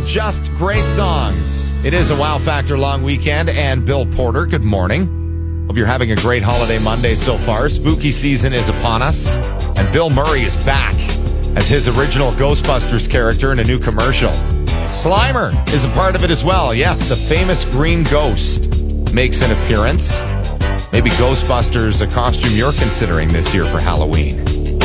some just great songs. It is a Wow Factor long weekend, and Bill Porter, good morning. Hope you're having a great holiday Monday so far. Spooky season is upon us, and Bill Murray is back as his original Ghostbusters character in a new commercial. Slimer is a part of it as well. Yes, the famous green ghost makes an appearance. Maybe Ghostbusters, a costume you're considering this year for Halloween.